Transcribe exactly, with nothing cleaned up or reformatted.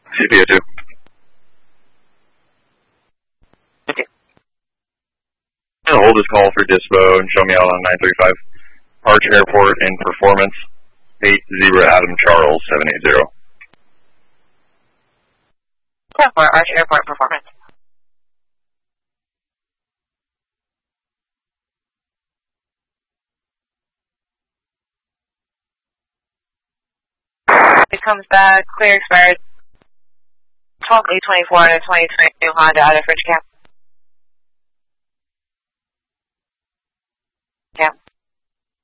C P O two. Okay. Hold this call for Dispo and show me out on nine thirty-five. Arch Airport in performance, eight zero Adam Charles, seven eight zero. ten four, Arch Airport performance. It comes back, clear expired, twelve eight twenty-four and a twenty twenty-two Honda out of French Cap.